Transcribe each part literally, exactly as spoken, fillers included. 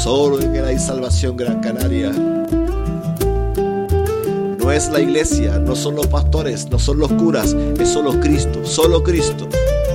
Solo en Él hay salvación, Gran Canaria. No es la iglesia, no son los pastores, no son los curas, es solo Cristo, solo Cristo.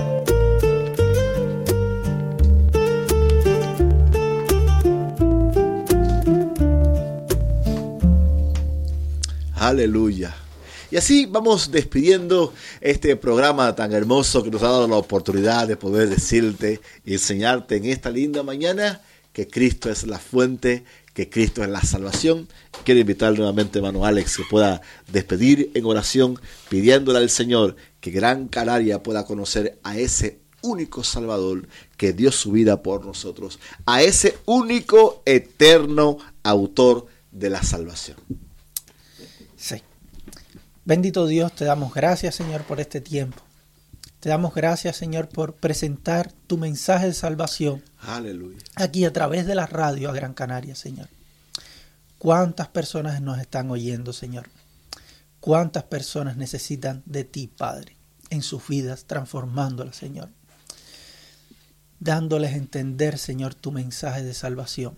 Aleluya. Y así vamos despidiendo este programa tan hermoso que nos ha dado la oportunidad de poder decirte y enseñarte en esta linda mañana que Cristo es la fuente, que Cristo es la salvación. Quiero invitar nuevamente a hermano Alex que pueda despedir en oración, pidiéndole al Señor que Gran Canaria pueda conocer a ese único Salvador que dio su vida por nosotros, a ese único eterno autor de la salvación. Sí. Bendito Dios, te damos gracias, Señor, por este tiempo. Te damos gracias, Señor, por presentar tu mensaje de salvación. Aleluya. Aquí a través de la radio a Gran Canaria, Señor. ¿Cuántas personas nos están oyendo, Señor? ¿Cuántas personas necesitan de ti, Padre, en sus vidas, transformándolas, Señor? Dándoles a entender, Señor, tu mensaje de salvación.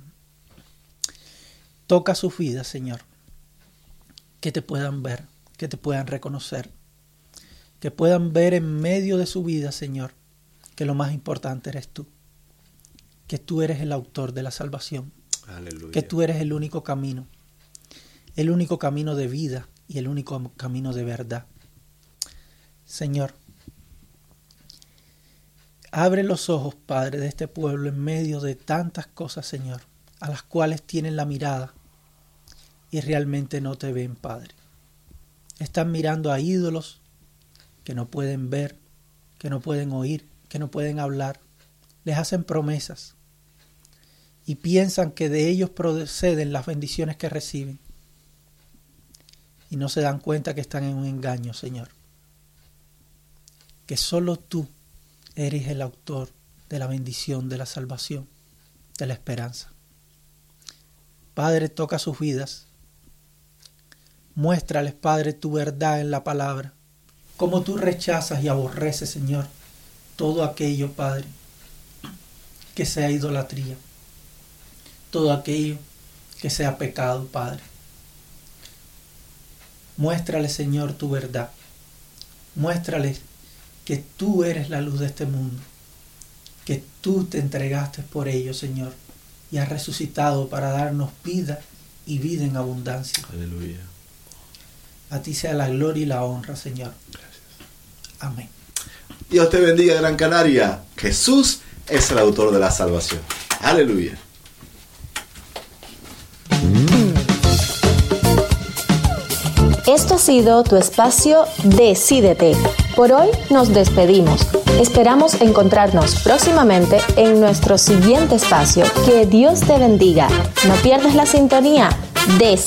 Toca sus vidas, Señor. Que te puedan ver, que te puedan reconocer, que puedan ver en medio de su vida, Señor, que lo más importante eres tú, que tú eres el autor de la salvación, Aleluya. Que tú eres el único camino, el único camino de vida y el único camino de verdad. Señor, abre los ojos, Padre, de este pueblo en medio de tantas cosas, Señor, a las cuales tienen la mirada y realmente no te ven, Padre. Están mirando a ídolos que no pueden ver, que no pueden oír, que no pueden hablar. Les hacen promesas y piensan que de ellos proceden las bendiciones que reciben. Y no se dan cuenta que están en un engaño, Señor. Que solo tú eres el autor de la bendición, de la salvación, de la esperanza. Padre, toca sus vidas. Muéstrales, Padre, tu verdad en la palabra. Cómo tú rechazas y aborreces, Señor, todo aquello, Padre, que sea idolatría. Todo aquello que sea pecado, Padre. Muéstrales, Señor, tu verdad. Muéstrales que tú eres la luz de este mundo. Que tú te entregaste por ellos, Señor, y has resucitado para darnos vida y vida en abundancia. Aleluya. A ti sea la gloria y la honra, Señor. Gracias. Amén. Dios te bendiga, Gran Canaria. Jesús es el autor de la salvación. Aleluya. Esto ha sido tu espacio Decídete. Por hoy nos despedimos. Esperamos encontrarnos próximamente en nuestro siguiente espacio. Que Dios te bendiga. No pierdas la sintonía. Decídete.